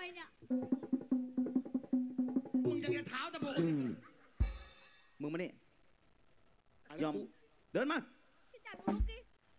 เนี่ยมึงจะเท้าตะโพกมึงมานี่ยอมเดินมาพี่จับลุกดิ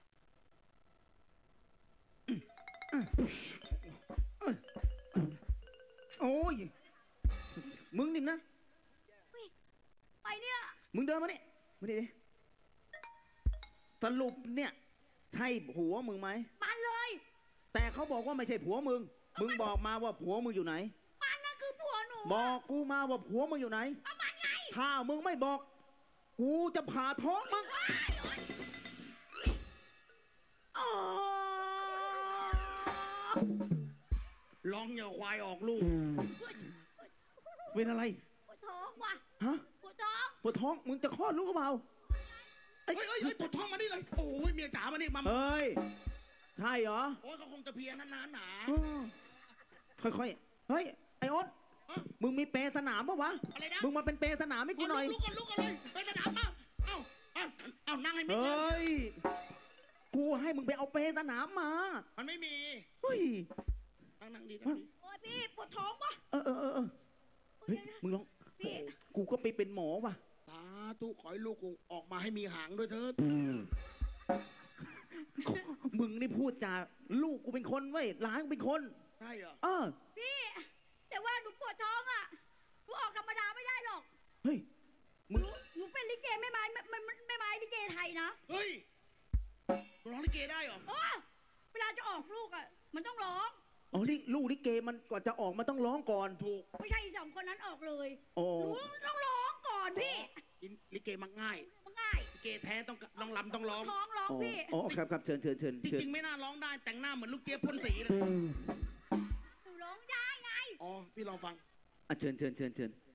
โอ้ยมึงนี่นะไปเนี่ยมึงเดินมานี่มาดิสรุปเนี่ยใช่ผัวมึงไหมมันเลยแต่เขาบอกว่าไม่ใช่ผัวมึงมึงบอกมาว่าผัวมึงอยู่ไหนมันนั่นคือผัวหนูบอกกูมาว่าผัวมึงอยู่ไหนมันไงถ้ามึงไม่บอกกูจะผ่าท้องมึงร้องอย่าควายออกลูกเป็นอะไรปวดท้องว่ะฮะปวดท้องปวดท้องมึงจะคลอดลูกหรือเปล่าเฮ้ยปวดท้องมานี่เลยโอ้ยเมียจ๋ามานี่มาเฮ้ยใช่เหรอโอ้ยเขาคงจะเพียนานๆหนาค่อยๆเฮ้ยไอ้อ๊ดมึงมีเปสนามปะวะอะไรนะมึงมาเป็นเปสนามให้กูหน่อยลุกกันเลยเปสนามมาเอ้านั่งให้มิดเฮ้ยกูให้มึงไปเอาเปสนามมามันไม่มีเฮ้ยนั่งดีโอ้ยพี่ปวดท้องปะเฮ้ยมึงลองกูก็ไปเป็นหมอว่ะสาธุขอให้ลูกกูออกมาให้มีหางด้วยเถิดมึงนี่พูดจาลูกกูเป็นคนเว้ยหลานกูเป็นคนใช่เหรอพี่แต่ว่าหนูปวดท้องอ่ะหนูออกธรรมดาไม่ได้หรอกเฮ้ยหนูเป็นลิเกไม่ไม้ลิเกไทยนะเฮ้ยร้องลิเกได้เหรอเวลาจะออกลูกอ่ะมันต้องร้องอ๋อนี่ลูกลิเกมันก่อนจะออกมันต้องร้องก่อนถูกไม่ใช่สองคนนั้นออกเลยหนูต้องร้องก่อนพี่ลิเกมักง่ายลิเกแท้ต้องลำต้องร้องร้องพี่อ๋อครับเชิญจริงๆไม่น่าร้องได้แต่งหน้าเหมือนลูกเจี๊ยบพ่นสีเลยหนูร้องได้ไงอ๋อพี่ลองฟังเชิญ